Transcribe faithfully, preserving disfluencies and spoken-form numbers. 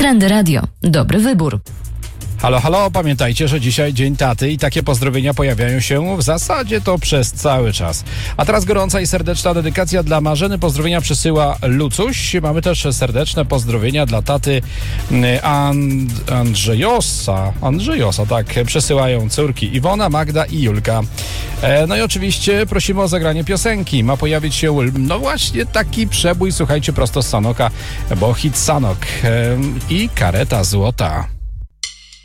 Trendy Radio. Dobry wybór. Halo, halo, pamiętajcie, że dzisiaj Dzień Taty i takie pozdrowienia pojawiają się w zasadzie to przez cały czas. A teraz gorąca i serdeczna dedykacja dla Marzeny. Pozdrowienia przysyła Lucuś. Mamy też serdeczne pozdrowienia dla taty And- Andrzejosa. Andrzejosa, tak. Przesyłają córki Iwona, Magda i Julka. E, no i oczywiście prosimy o zagranie piosenki. Ma pojawić się, no właśnie taki przebój, słuchajcie, prosto z Sanoka, bo hit Sanok e, i Kareta Złota.